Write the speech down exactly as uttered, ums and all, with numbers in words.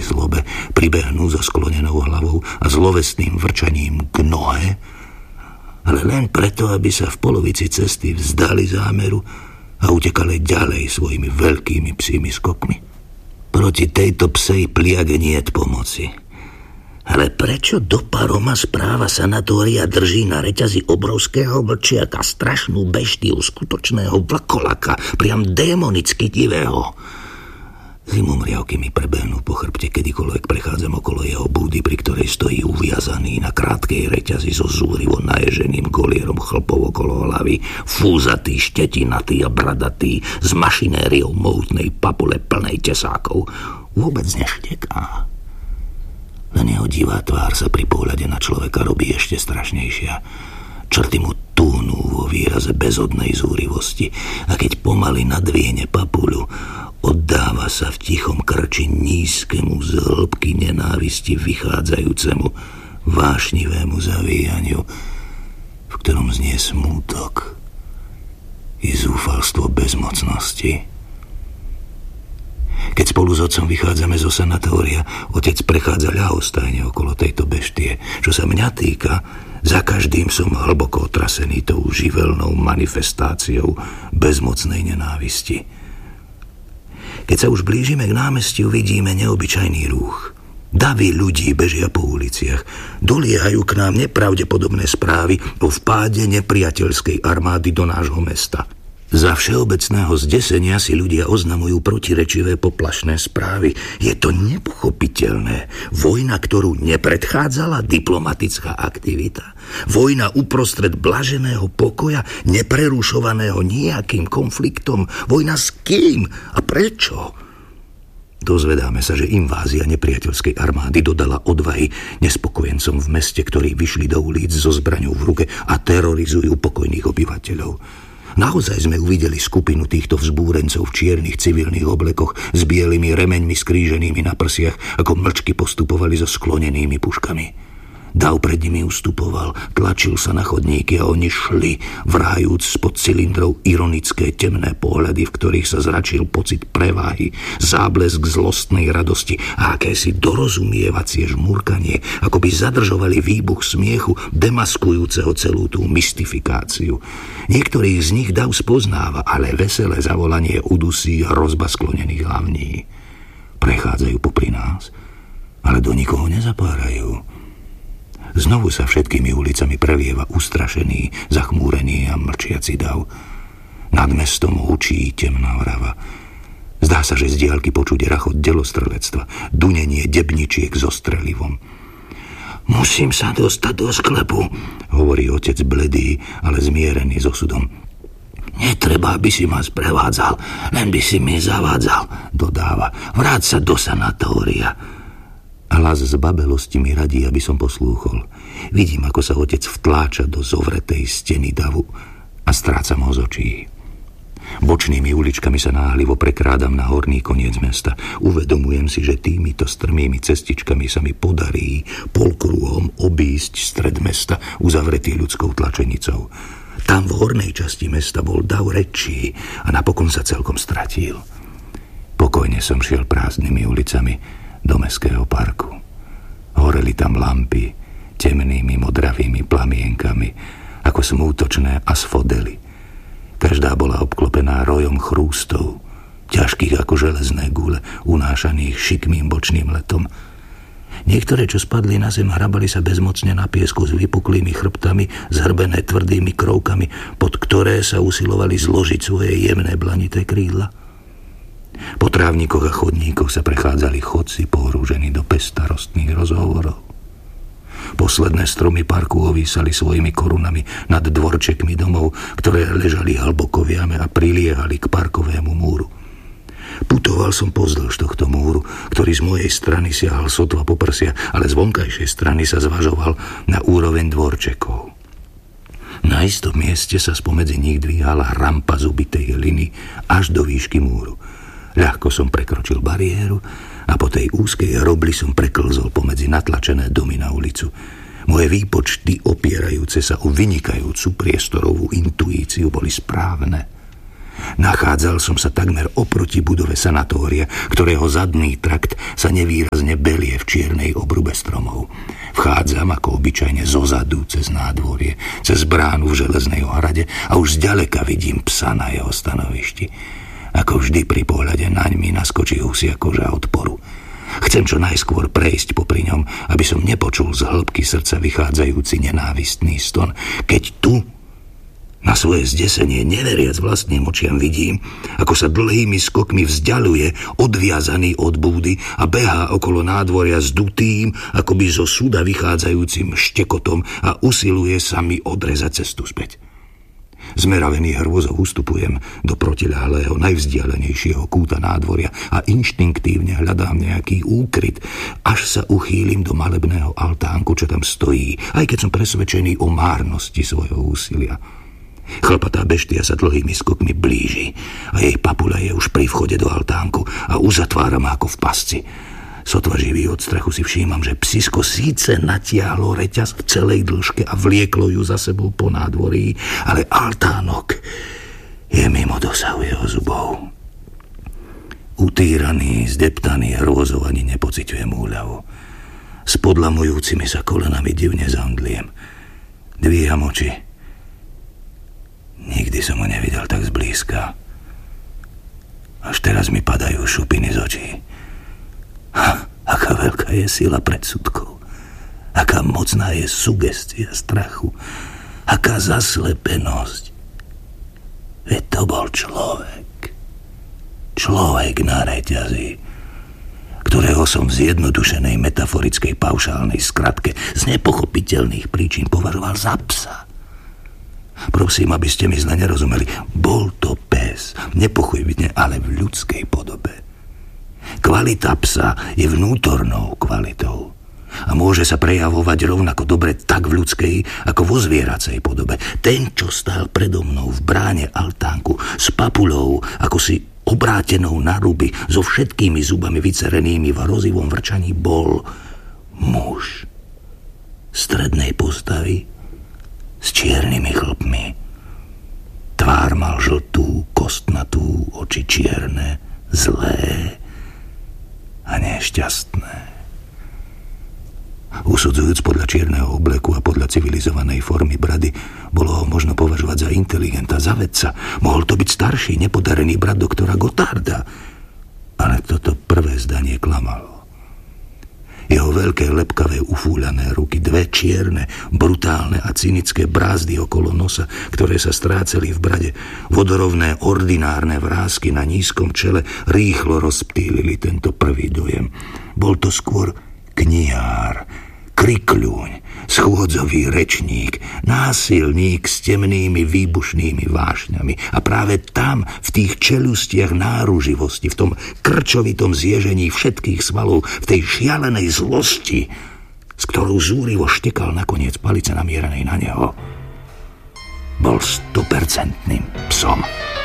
plnej zlobe pribehnú so sklonenou hlavou a zlovestným vrčaním k nohe, ale len preto, aby sa v polovici cesty vzdali zámeru a utekali ďalej svojimi veľkými psími skokmi. Proti tejto psej pliage niet pomoci. Ale prečo do Paroma správa sanatória drží na reťazi obrovského vlčiaka, strašnú beštiu, skutočného vlkolaka, priam démonicky divého? Zimomriavky mi prebehnú po chrbte, kedykoľvek prechádzam okolo jeho búdy, pri ktorej stojí uviazaný na krátkej reťazi so zúrivo naježeným golierom chlpov okolo hlavy, fúzatý, štetinatý a bradatý, s mašinériou mohutnej papule plnej tesákov. Vôbec nešteká. Len jeho divá tvár sa pri pohľade na človeka robí ešte strašnejšia. Črty mu túhnú vo výraze bezodnej zúrivosti a keď pomaly nadvihne papuľu, oddáva sa v tichom krči nízkemu z hĺbky nenávisti vychádzajúcemu vášnivému zavíjaniu, v ktorom znie smútok i zúfalstvo bezmocnosti. Keď spolu s otcom vychádzame zo sanatória, otec prechádza ľahostajne okolo tejto beštie. Čo sa mňa týka, za každým som hlboko otrasený tou živelnou manifestáciou bezmocnej nenávisti. Keď sa už blížime k námestiu, vidíme neobyčajný rúch. Davy ľudí bežia po uliciach. Doliehajú k nám nepravdepodobné správy o vpáde nepriateľskej armády do nášho mesta. Za všeobecného zdesenia si ľudia oznamujú protirečivé poplašné správy. Je to nepochopiteľné. Vojna, ktorú nepredchádzala diplomatická aktivita. Vojna uprostred blaženého pokoja, neprerušovaného nejakým konfliktom. Vojna s kým a prečo? Dozvedáme sa, že invázia nepriateľskej armády dodala odvahy nespokojencom v meste, ktorí vyšli do ulic so zbraňou v ruke a terorizujú pokojných obyvateľov. Naozaj sme uvideli skupinu týchto vzbúrencov v čiernych civilných oblekoch s bielými remeňmi skríženými na prsiach, ako mlčky postupovali so sklonenými puškami. Dav pred nimi ustupoval, tlačil sa na chodníky a oni šli, vrajúc spod cylindrov ironické temné pohľady, v ktorých sa zračil pocit preváhy, záblesk zlostnej radosti a akési dorozumievacie žmurkanie, ako by zadržovali výbuch smiechu, demaskujúceho celú tú mystifikáciu. Niektorých z nich Dav spoznáva, ale veselé zavolanie udusí hrozba sklonených hlavní. Prechádzajú popri nás, ale do nikoho nezapárajú. Znovu sa všetkými ulicami prelieva ustrašený, zachmúrený a mlčiaci dav. Nad mestom hučí temná vrava. Zdá sa, že z diaľky počuť rachot delostrelectva, dunenie debničiek so strelivom. Musím sa dostať do sklepu, hovorí otec bledý, ale zmierený s osudom. Netreba, aby si ma sprevádzal, len by si mi zavádzal, dodáva. Vráť sa do sanatória. Hlas z babelosti mi radí, aby som poslúchol. Vidím, ako sa otec vtláča do zovretej steny davu a strácam ho z očí. Bočnými uličkami sa náhlivo prekrádam na horný koniec mesta. Uvedomujem si, že týmito strmými cestičkami sa mi podarí polkruhom obísť stred mesta, uzavretý ľudskou tlačenicou. Tam v hornej časti mesta bol dav rečí a napokon sa celkom stratil. Pokojne som šiel prázdnymi ulicami do mestského parku. Horeli tam lampy temnými modravými plamienkami, ako smútočné asfodely. Každá bola obklopená rojom chrústov, ťažkých ako železné gule, unášaných šikmým bočným letom. Niektoré, čo spadli na zem, hrabali sa bezmocne na piesku s vypuklými chrbtami, zhrbené tvrdými krovkami, pod ktoré sa usilovali zložiť svoje jemné blanité krídla. Po trávnikoch a chodníkoch sa prechádzali chodci pohrúžení do pestarostných rozhovorov. Posledné stromy parku ovísali svojimi korunami nad dvorčekmi domov, ktoré ležali hlboko v jame a priliehali k parkovému múru. Putoval som pozdĺž tohto múru, ktorý z mojej strany siahal sotva po prsia, ale z vonkajšej strany sa zvažoval na úroveň dvorčekov. Na istom mieste sa spomedzi nich dvíhala rampa zubitej hliny až do výšky múru. Ľahko som prekročil bariéru a po tej úzkej robli som preklzol pomedzi natlačené domy na ulicu. Moje výpočty opierajúce sa o vynikajúcu priestorovú intuíciu boli správne. Nachádzal som sa takmer oproti budove sanatória, ktorého zadný trakt sa nevýrazne belie v čiernej obrube stromov. Vchádzam ako obyčajne zozadu cez nádvorie, cez bránu v železnej ohrade a už zďaleka vidím psa na jeho stanovišti. Ako vždy pri pohľade naň mi naskočí husia koža odporu. Chcem čo najskôr prejsť popri ňom, aby som nepočul z hĺbky srdca vychádzajúci nenávistný ston, keď tu na svoje zdesenie, neveriac vlastným očiam, vidím, ako sa dlhými skokmi vzdialuje, odviazaný od búdy a behá okolo nádvoria s dutým, akoby zo súda vychádzajúcim štekotom a usiluje sa mi odrezať cestu späť. Zmeravený hrôzou ustupujem do protiľahlého, najvzdialenejšieho kúta nádvoria a inštinktívne hľadám nejaký úkryt, až sa uchýlim do malebného altánku, čo tam stojí, aj keď som presvedčený o márnosti svojho úsilia. Chlpatá beštia sa dlhými skokmi blíži a jej papula je už pri vchode do altánku a uzatvára ma ako v pasci. Sotva živý od strachu si všímam, že psisko síce natiahlo reťaz v celej dĺžke a vlieklo ju za sebou po nádvorí, ale altánok je mimo dosahu jeho zubov. Utýraný, zdeptaný hrôzou ani nepociťujem úľavu. S podlamujúcimi sa kolenami divne zaomdliem. Dvíham oči. Nikdy som ho nevidel tak zblízka. Až teraz mi padajú šupiny z očí. Ha, aká veľká je sila predsudkov. Aká mocná je sugestia strachu. Aká zaslepenosť. Veď to bol človek. Človek na reťazi, ktorého som v zjednodušenej metaforickej paušálnej skratke z nepochopiteľných príčin považoval za psa. Prosím, aby ste mi zle nerozumeli. Bol to pes, nepochybne, ale v ľudskej podobe. Kvalita psa je vnútornou kvalitou a môže sa prejavovať rovnako dobre tak v ľudskej, ako vo zvieracej podobe. Ten, čo stál predo mnou v bráne altánku s papulou, ako si obrátenou na ruby, so všetkými zubami vycerenými v hrozivom vrčaní, bol muž strednej postavy s čiernymi chlpmi. Tvár mal žltú, kostnatú, oči čierne, zlé a nešťastné. Usudzujúc podľa čierneho obleku a podľa civilizovanej formy brady, bolo ho možno považovať za inteligenta, za vedca. Mohol to byť starší, nepodarený brat doktora Gotarda. Ale toto prvé zdanie klamalo. Jeho veľké, lepkavé, ufúľané ruky, dve čierne, brutálne a cynické brázdy okolo nosa, ktoré sa strácali v brade, vodorovné, ordinárne vrásky na nízkom čele rýchlo rozptýlili tento prvý dojem. Bol to skôr knihár, krikľúň, schôdzový rečník, násilník s temnými výbušnými vášňami. A práve tam, v tých čelustiach náruživosti, v tom krčovitom zježení všetkých svalov, v tej šialenej zlosti, s ktorou zúrivo štekal nakoniec palice namierenej na neho, bol stopercentným psom.